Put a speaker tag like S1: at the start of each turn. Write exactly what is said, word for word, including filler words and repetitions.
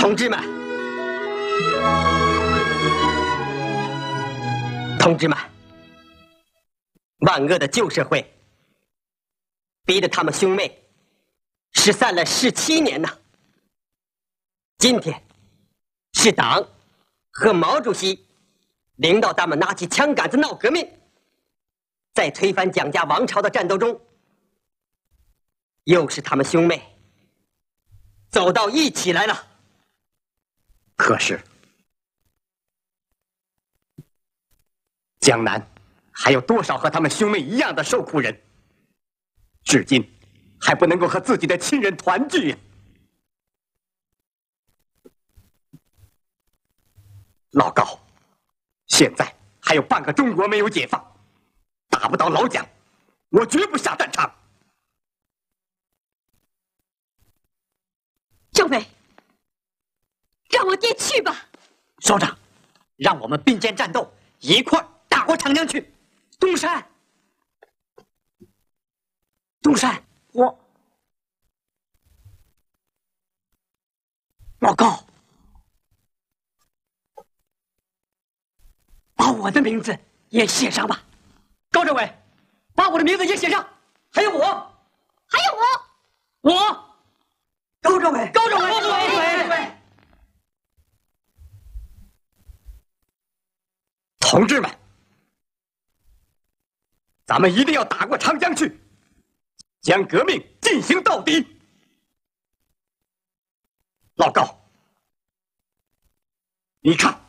S1: 同志们，同志们，万恶的旧社会逼得他们兄妹失散了十七年呐。今天是党和毛主席领导他们拿起枪杆子闹革命，在推翻蒋家王朝的战斗中，又是他们兄妹走到一起来了。
S2: 可是江南还有多少和他们兄妹一样的受苦人，至今还不能够和自己的亲人团聚呀！老高，现在还有半个中国没有解放，打不到老蒋，我绝不下战场。
S3: 政委，让我爹去吧。
S4: 首长，让我们并肩战斗，一块儿打过长江去。东山，东山，我老高，把我的名字也写上吧。高政委，把我的名字也写上。还有我，
S3: 还有我，
S4: 我，
S1: 高政委，
S4: 高政委，
S3: 高政委，
S4: 高政委。
S2: 同志们，咱们一定要打过长江去，将革命进行到底。老高，你看，